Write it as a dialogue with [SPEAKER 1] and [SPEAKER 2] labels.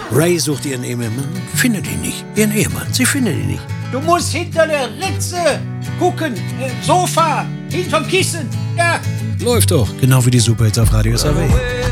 [SPEAKER 1] Ray sucht ihren Ehemann, findet ihn nicht. Ihren Ehemann, sie findet ihn nicht.
[SPEAKER 2] Du musst hinter der Ritze gucken. Sofa, hinterm Kissen. Ja.
[SPEAKER 1] Läuft doch, genau wie die Superhits auf Radio SAW.